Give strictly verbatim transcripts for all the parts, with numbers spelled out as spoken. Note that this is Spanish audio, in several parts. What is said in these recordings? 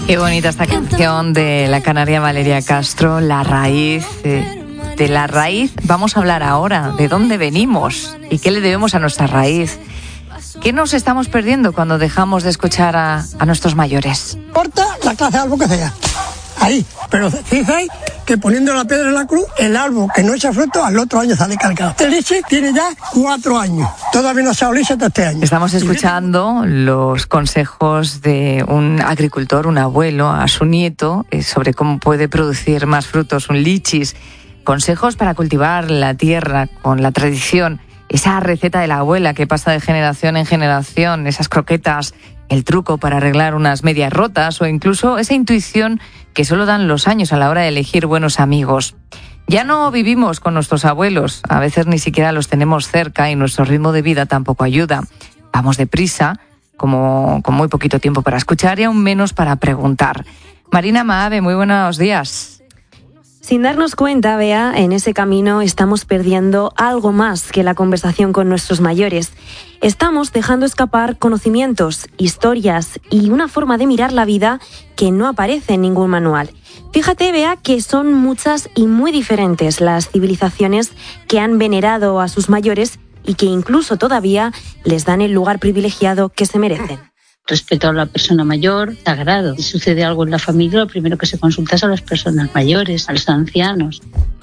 Qué bonita esta canción de la canaria Valeria Castro, La Raíz. Eh, de la raíz vamos a hablar ahora, de dónde venimos y qué le debemos a nuestra raíz. ¿Qué nos estamos perdiendo cuando dejamos de escuchar a, a nuestros mayores? Corta la clase de árbol que sea, ahí. Pero fíjate que poniendo la piedra en la cruz, el árbol que no echa fruto al otro año sale cargado. Este leche tiene ya cuatro años, todavía no se ha leche hasta este año. Estamos escuchando los consejos de un agricultor, un abuelo, a su nieto, sobre cómo puede producir más frutos, un lichis. Consejos para cultivar la tierra con la tradición, esa receta de la abuela que pasa de generación en generación, esas croquetas, el truco para arreglar unas medias rotas o incluso esa intuición que solo dan los años a la hora de elegir buenos amigos. Ya no vivimos con nuestros abuelos, a veces ni siquiera los tenemos cerca y nuestro ritmo de vida tampoco ayuda. Vamos deprisa, como con muy poquito tiempo para escuchar y aún menos para preguntar. Marina Maave, muy buenos días. Sin darnos cuenta, Bea, en ese camino estamos perdiendo algo más que la conversación con nuestros mayores. Estamos dejando escapar conocimientos, historias y una forma de mirar la vida que no aparece en ningún manual. Fíjate, Bea, que son muchas y muy diferentes las civilizaciones que han venerado a sus mayores y que incluso todavía les dan el lugar privilegiado que se merecen. Respeto a la persona mayor, sagrado. Si sucede algo en la familia, lo primero que se consulta es a las personas mayores, a los ancianos.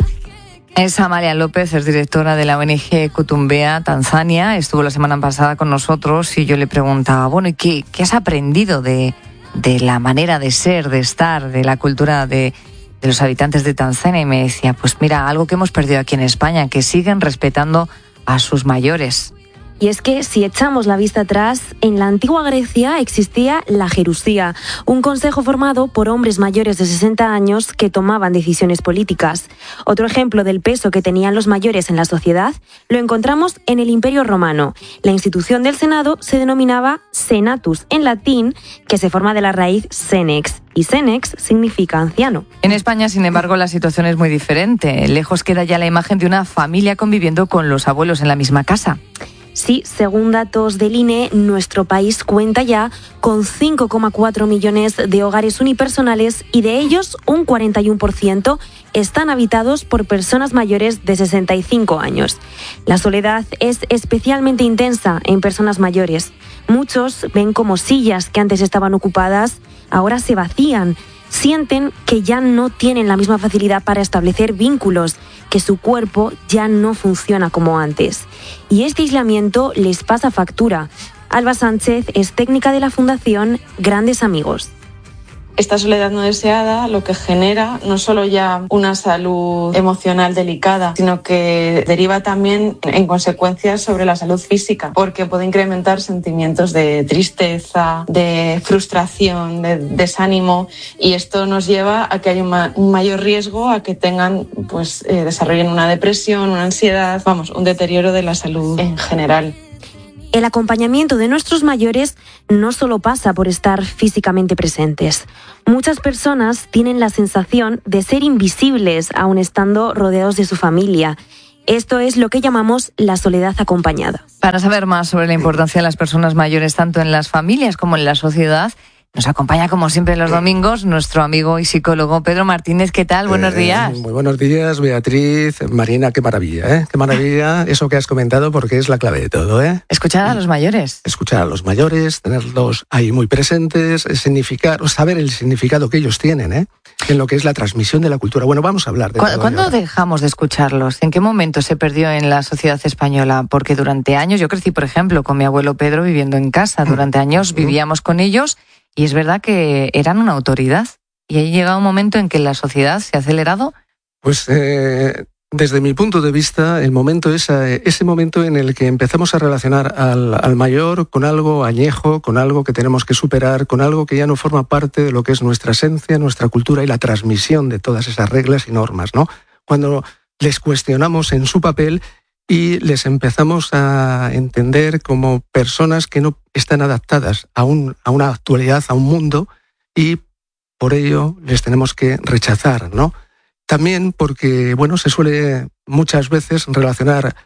Es Amalia López, es directora de la O N G Kutumbea, Tanzania. Estuvo la semana pasada con nosotros y yo le preguntaba, bueno, ¿y qué, qué has aprendido de, de la manera de ser, de estar, de la cultura de, de los habitantes de Tanzania? Y me decía, pues mira, algo que hemos perdido aquí en España, que siguen respetando a sus mayores. Y es que si echamos la vista atrás, en la antigua Grecia existía la gerusía, un consejo formado por hombres mayores de sesenta años que tomaban decisiones políticas. Otro ejemplo del peso que tenían los mayores en la sociedad lo encontramos en el Imperio Romano. La institución del Senado se denominaba senatus en latín, que se forma de la raíz senex, y senex significa anciano. En España, sin embargo, la situación es muy diferente. Lejos queda ya la imagen de una familia conviviendo con los abuelos en la misma casa. Sí, según datos del I N E, nuestro país cuenta ya con cinco coma cuatro millones de hogares unipersonales y de ellos un cuarenta y uno por ciento están habitados por personas mayores de sesenta y cinco años. La soledad es especialmente intensa en personas mayores. Muchos ven como sillas que antes estaban ocupadas ahora se vacían. Sienten que ya no tienen la misma facilidad para establecer vínculos, que su cuerpo ya no funciona como antes. Y este aislamiento les pasa factura. Alba Sánchez es técnica de la Fundación Grandes Amigos. Esta soledad no deseada lo que genera no solo ya una salud emocional delicada, sino que deriva también en consecuencias sobre la salud física, porque puede incrementar sentimientos de tristeza, de frustración, de desánimo, y esto nos lleva a que haya un, ma- un mayor riesgo a que tengan, pues, eh, desarrollen una depresión, una ansiedad, vamos, un deterioro de la salud en general. El acompañamiento de nuestros mayores no solo pasa por estar físicamente presentes. Muchas personas tienen la sensación de ser invisibles aun estando rodeados de su familia. Esto es lo que llamamos la soledad acompañada. Para saber más sobre la importancia de las personas mayores tanto en las familias como en la sociedad, nos acompaña, como siempre, los domingos nuestro amigo y psicólogo Pedro Martínez. ¿Qué tal? Buenos eh, días. Muy buenos días, Beatriz, Marina, qué maravilla, ¿eh? Qué maravilla eso que has comentado, porque es la clave de todo, ¿eh? Escuchar a los mayores. Escuchar a los mayores, tenerlos ahí muy presentes, significar, o saber el significado que ellos tienen, ¿eh? En lo que es la transmisión de la cultura. Bueno, vamos a hablar de todo. ¿Cuándo dejamos de escucharlos? ¿En qué momento se perdió en la sociedad española? Porque durante años, yo crecí, por ejemplo, con mi abuelo Pedro viviendo en casa. Durante años vivíamos con ellos. Y es verdad que eran una autoridad. Y ahí llega un momento en que la sociedad se ha acelerado. Pues eh, desde mi punto de vista, el momento es eh, ese momento en el que empezamos a relacionar al, al mayor con algo añejo, con algo que tenemos que superar, con algo que ya no forma parte de lo que es nuestra esencia, nuestra cultura y la transmisión de todas esas reglas y normas, ¿no? Cuando les cuestionamos en su papel y les empezamos a entender como personas que no están adaptadas a, un, a una actualidad, a un mundo, y por ello les tenemos que rechazar, ¿no? También porque, bueno, se suele muchas veces relacionar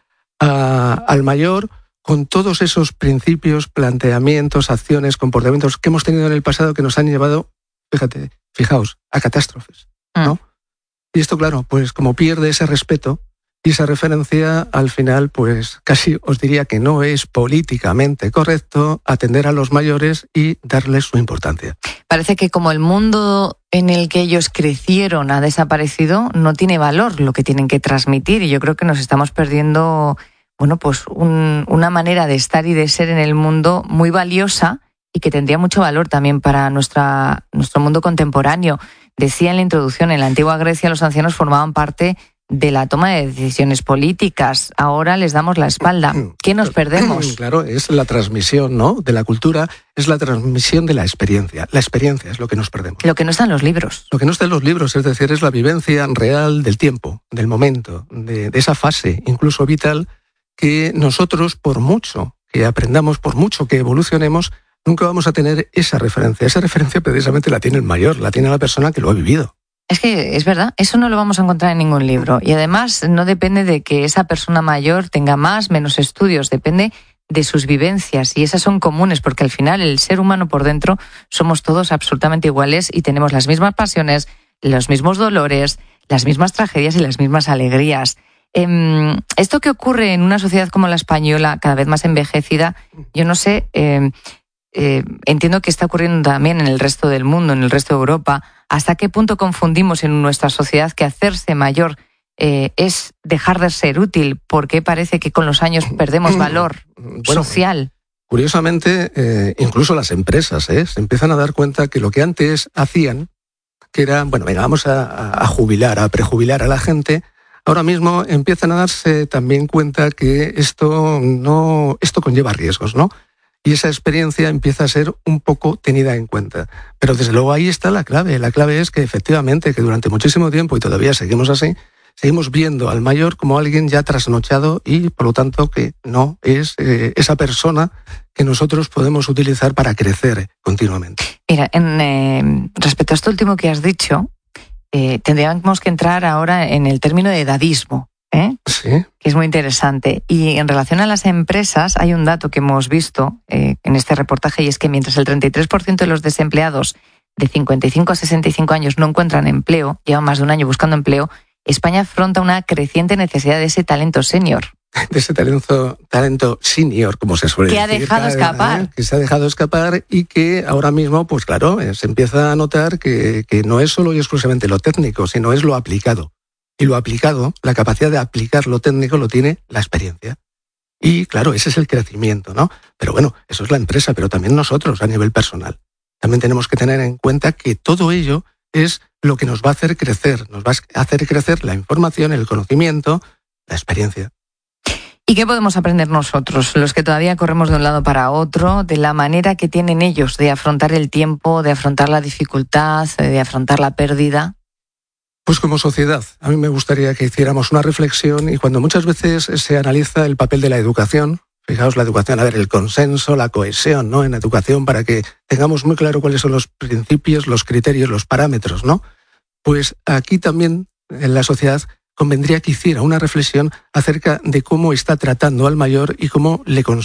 a, al mayor con todos esos principios, planteamientos, acciones, comportamientos que hemos tenido en el pasado que nos han llevado fíjate, fijaos, a catástrofes, ¿no? Mm. Y esto, claro, pues como pierde ese respeto y esa referencia, al final, pues casi os diría que no es políticamente correcto atender a los mayores y darles su importancia. Parece que como el mundo en el que ellos crecieron ha desaparecido, no tiene valor lo que tienen que transmitir, y yo creo que nos estamos perdiendo, bueno, pues un, una manera de estar y de ser en el mundo muy valiosa y que tendría mucho valor también para nuestra, nuestro mundo contemporáneo. Decía en la introducción, en la antigua Grecia los ancianos formaban parte de la toma de decisiones políticas. Ahora les damos la espalda. ¿Qué nos perdemos? Claro, es la transmisión, ¿no?, de la cultura, es la transmisión de la experiencia. La experiencia es lo que nos perdemos. Lo que no está en los libros. Lo que no está en los libros, es decir, es la vivencia real del tiempo, del momento, de, de esa fase, incluso vital, que nosotros, por mucho que aprendamos, por mucho que evolucionemos, nunca vamos a tener esa referencia. Esa referencia precisamente la tiene el mayor, la tiene la persona que lo ha vivido. Es que es verdad, eso no lo vamos a encontrar en ningún libro. Y además no depende de que esa persona mayor tenga más, menos estudios, depende de sus vivencias, y esas son comunes, porque al final el ser humano por dentro somos todos absolutamente iguales y tenemos las mismas pasiones, los mismos dolores, las mismas tragedias y las mismas alegrías. Eh, esto que ocurre en una sociedad como la española, cada vez más envejecida, yo no sé... Eh, Eh, entiendo que está ocurriendo también en el resto del mundo, en el resto de Europa. ¿Hasta qué punto confundimos en nuestra sociedad que hacerse mayor eh, es dejar de ser útil? Porque parece que con los años perdemos valor bueno, social. Curiosamente, eh, incluso las empresas ¿eh? se empiezan a dar cuenta que lo que antes hacían, que era, bueno, venga, vamos a, a jubilar, a prejubilar a la gente, ahora mismo empiezan a darse también cuenta que esto no, esto conlleva riesgos, ¿no? Y esa experiencia empieza a ser un poco tenida en cuenta. Pero desde luego ahí está la clave. La clave es que efectivamente, que durante muchísimo tiempo, y todavía seguimos así, seguimos viendo al mayor como alguien ya trasnochado y, por lo tanto, que no es eh, esa persona que nosotros podemos utilizar para crecer continuamente. Mira, en, eh, respecto a esto último que has dicho, eh, tendríamos que entrar ahora en el término de edadismo. ¿Eh? Sí. Que es muy interesante. Y en relación a las empresas, hay un dato que hemos visto eh, en este reportaje, y es que mientras el treinta y tres por ciento de los desempleados de cincuenta y cinco a sesenta y cinco años no encuentran empleo, llevan más de un año buscando empleo, España afronta una creciente necesidad de ese talento senior. De ese talento, talento senior, como se suele que decir. Que ha dejado ¿eh? escapar. Que se ha dejado escapar y que ahora mismo, pues claro, se empieza a notar que, que no es solo y exclusivamente lo técnico, sino es lo aplicado. Y lo aplicado, la capacidad de aplicar lo técnico, lo tiene la experiencia. Y claro, ese es el crecimiento, ¿no? Pero bueno, eso es la empresa, pero también nosotros a nivel personal. También tenemos que tener en cuenta que todo ello es lo que nos va a hacer crecer. Nos va a hacer crecer la información, el conocimiento, la experiencia. ¿Y qué podemos aprender nosotros, los que todavía corremos de un lado para otro, de la manera que tienen ellos de afrontar el tiempo, de afrontar la dificultad, de afrontar la pérdida? Pues como sociedad, a mí me gustaría que hiciéramos una reflexión, y cuando muchas veces se analiza el papel de la educación, fijaos la educación, a ver, el consenso, la cohesión, ¿no?, en educación, para que tengamos muy claro cuáles son los principios, los criterios, los parámetros, ¿no? Pues aquí también en la sociedad convendría que hiciera una reflexión acerca de cómo está tratando al mayor y cómo le